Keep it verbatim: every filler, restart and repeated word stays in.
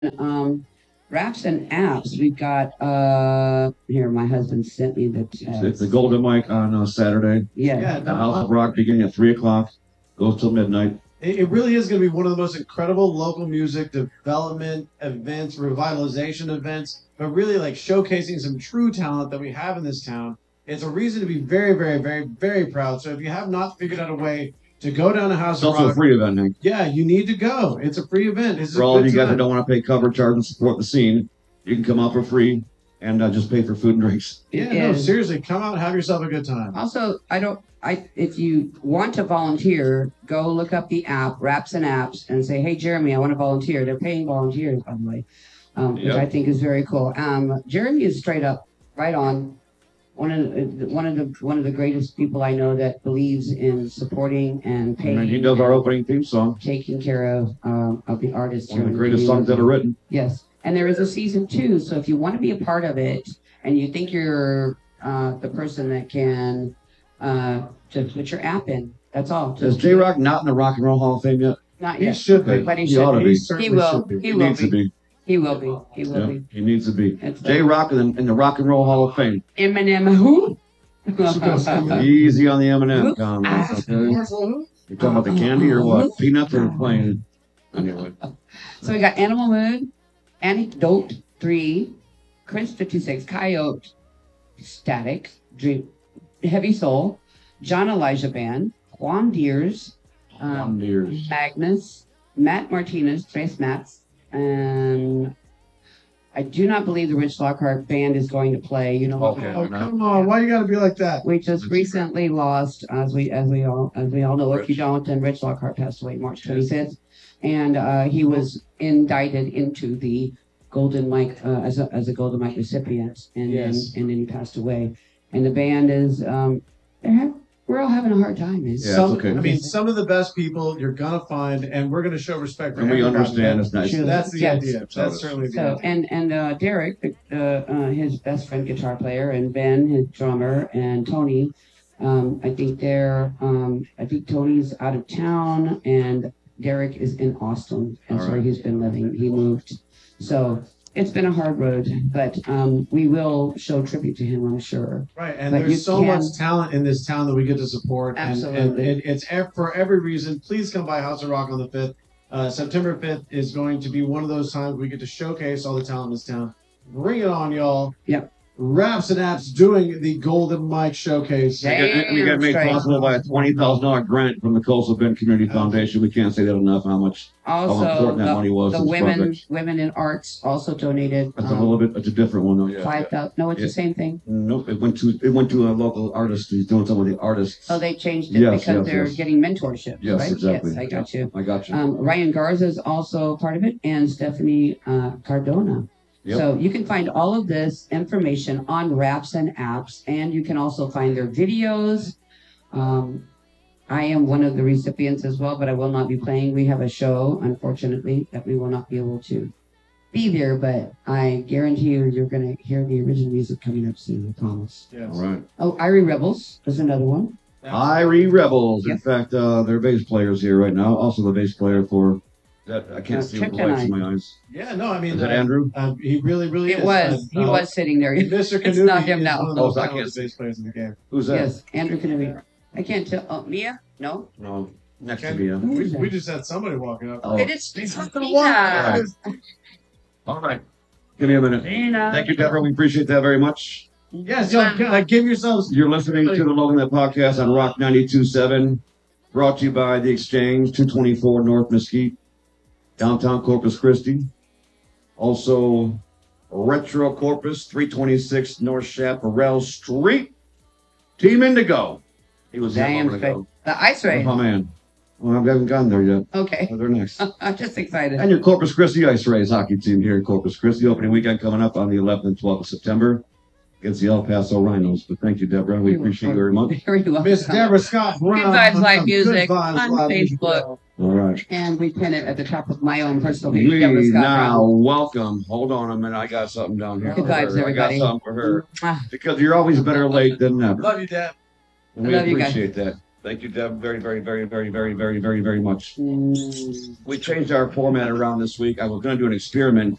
um, Wraps and apps. We've got uh here. My husband sent me the It's, it's text. the Golden Mike on uh, Saturday. Yeah. Yeah, The no, House uh, of Rock beginning at three o'clock, goes till midnight. it, it really is going to be one of the most incredible local music development events, revitalization events, but really like showcasing some true talent that we have in this town. It's a reason to be very, very, very, very proud. So if you have not figured out a way to go down to House It's of also a Rock, free event, Hank. yeah, you need to go. It's a free event. It's For a all of good you guys that time. don't want to pay cover charge and support the scene, you can come out for free and uh, just pay for food and drinks. Yeah, It no, is. seriously, come out and have yourself a good time. Also, I don't. I if you want to volunteer, go look up the app Wraps and Apps and say, "Hey, Jeremy, I want to volunteer." They're paying volunteers, by the way, um, which Yep. I think is very cool. Um, Jeremy is straight up, right on. One of the, one of the one of the greatest people I know that believes in supporting and paying. And he does our and opening theme song. taking care of um, of the artists. One of here the in greatest songs community. ever written. Yes, and there is a season two. So if you want to be a part of it, and you think you're uh, the person that can uh, just put your app in, that's all. Is Just J Rock not in the Rock and Roll Hall of Fame yet? not He yet, should be. but he He should. ought to be. be. He He certainly will. should be. He He will needs to be. be. He will be. He will Yeah, be. he needs to be. It's J Rock in, in the Rock and Roll Hall of Fame. Eminem. Who? Easy on the Eminem Whoop. comments, okay? You talking about the candy or what? Peanuts or plain? Anyway. So we got Animal Mood, Anecdote three, Chris fifty-six, Coyote, Static, Dream, Heavy Soul, John Elijah Band, Juan Deers, um, One years. Magnus, Matt Martinez, Trace Mats, and I do not believe the Rich Lockhart Band is going to play. You know what? Okay. Oh, come on. Why you got to be like that? We just recently lost, as we as we all as we all know, if you don't, then Rich Lockhart passed away March twenty-fifth, and uh, he was indicted into the Golden Mike uh, as a as a Golden Mike recipient, and Yes. then and then he passed away. And the band is um, they're ha- we're all having a hard time. It's Yeah, Some, it's okay. I mean, some of the best people you're gonna find, and we're gonna show respect for And we everybody. understand it's nice. True. That's the Yes. idea. That's certainly the So idea. and and uh, Derek, uh, uh, his best friend guitar player, and Ben, his drummer, and Tony. Um, I think they're. Um, I think Tony's out of town, and Derek is in Austin. That's All where right. he's been living. He moved, so it's been a hard road. But um, we will show tribute to him, I'm sure. Right, and But you there's so can- much talent in this town that we get to support, and, and, Absolutely. and it's ev- for every reason. Please come by House of Rock on the fifth. Uh, September fifth is going to be one of those times we get to showcase all the talent in this town. Bring it on, y'all. Yep. Raps and Apps doing the Golden Mike Showcase. We got, we got made Straight. possible by a twenty thousand dollar grant from the Coastal Bend Community Foundation. We can't say that enough. How much how Also, important that money the, was. the to this women project. women in arts also donated That's a um, little bit. It's a different one though. Yeah. five thousand. No, it's Yeah. the same thing. Nope. It went to it went to a local artist who's doing some of the artists. Oh, they changed it Yes, because yes, they're yes. getting mentorship. Yes, right? exactly. Yes, I got you. I got you. Um, Ryan Garza is also part of it, and Stephanie uh, Cardona. Yep. So you can find all of this information on Wraps and Apps, and you can also find their videos. Um, I am one of the recipients as well, but I will not be playing. We have a show, unfortunately, that we will not be able to be there, but I guarantee you, you're going to hear the original music coming up soon, I promise. Yes. All right. Oh, Irie Rebels is another one. Irie Rebels. In Yep. fact, uh, their bass player's here right now. Also the bass player for that. I can't Uh, see with the lights in my eyes. Yeah, no, I mean, Is that uh, Andrew? uh, he really, really It is. was. He Uh, was sitting there. Mister It's Kanubi not him is now. one of the Oh, most so I talented can't- bass players in the game. Who's that? Yes, Andrew Kennedy. I can't tell. Oh, Mia? No? No, next Ken- to me. uh, Who We, is that? we just had somebody walking up. Oh. It is He's not Tina. gonna walk. All right. Give me a minute. Tina. Thank you, Deborah. We appreciate that very much. Yes, y'all, uh, give yourselves. You're listening to the Logan Net Podcast on Rock ninety-two point seven, brought to you by The Exchange, two twenty-four North Mesquite, downtown Corpus Christi. Also, Retro Corpus, three twenty-six North Chaparral Street. Team Indigo. He was here a Damn moment straight. ago. The ice race. Oh, man. Well, I haven't gotten there yet. Okay. Oh, they're next. I'm just excited. And your Corpus Christi Ice Rays hockey team here in Corpus Christi. Opening weekend coming up on the eleventh and twelfth of September against the El Paso Rhinos. But thank you, Deborah. We appreciate you very much. Very welcome. Miss Deborah Scott Brown. Good Vibes Live Good Music Vibes on Live Music. Facebook. All right. And we pin it at the top of my own personal page, We Deborah Scott now Brown. welcome. Hold on a minute. I got something down here. Good for vibes, her. everybody. I got something for her. Ah, Because you're always better late than never. Love you, Dad. And I we love you guys. appreciate that. Thank you, Deb, very, very, very, very, very, very, very, very much. Mm. We changed our format around this week. I was going to do an experiment